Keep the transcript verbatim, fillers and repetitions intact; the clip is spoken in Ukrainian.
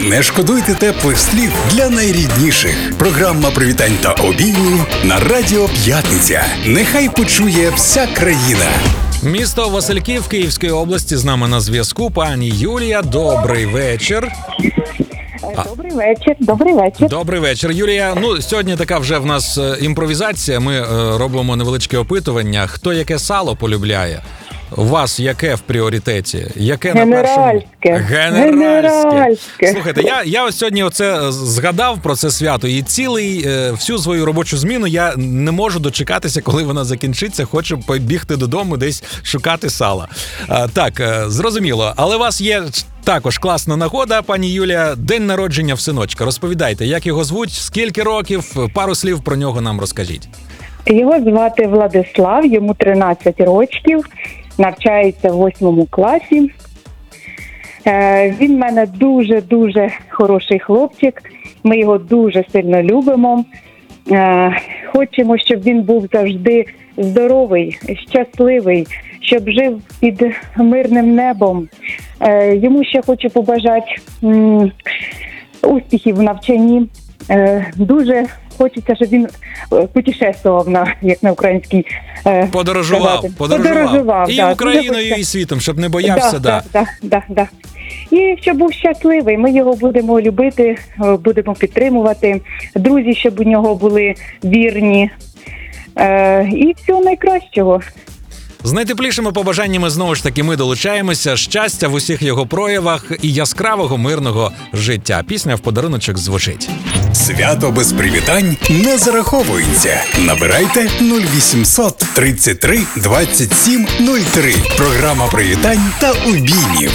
Не шкодуйте теплих слів для найрідніших. Програма привітань та обіймів на Радіо П'ятниця. Нехай почує вся країна. Місто Васильків Київської області з нами на зв'язку. Пані Юлія, добрий вечір. Добрий вечір, добрий вечір. Добрий вечір, Юлія. Ну, сьогодні така вже в нас е, імпровізація. Ми е, робимо невеличке опитування. Хто яке сало полюбляє? У вас яке в пріоритеті? Яке на першому? Генеральське. Генеральське. Генеральське. Слухайте, я, я ось сьогодні оце згадав про це свято, і цілий, е, всю свою робочу зміну я не можу дочекатися, коли вона закінчиться. Хочу побігти додому, десь шукати сала. А, так, е, зрозуміло. Але у вас є також класна нагода, пані Юлія, день народження в синочка. Розповідайте, як його звуть, скільки років, пару слів про нього нам розкажіть. Його звати Владислав, йому тринадцять років, навчається в восьмому класі. Е, він в мене дуже-дуже хороший хлопчик, ми його дуже сильно любимо. Е, хочемо, щоб він був завжди здоровий, щасливий, щоб жив під мирним небом. Е, йому ще хочу побажати м, успіхів в навчанні. Е, дуже хочеться, щоб він путешествував, на, як на українській е, Подорожував, сказати. подорожував. подорожував. І да. Україною, і світом, щоб не боявся. Да, да, да, да, да. І щоб був щасливий, ми його будемо любити, будемо підтримувати. Друзі, щоб у нього були вірні. Е, і всього найкращого. З найтеплішими побажаннями знову ж таки ми долучаємося. Щастя в усіх його проявах і яскравого мирного життя. Пісня в подаруночок звучить. Свято без привітань не зараховується. Набирайте нуль вісімсот тридцять три двадцять сім нуль три. Програма привітань та обіймів.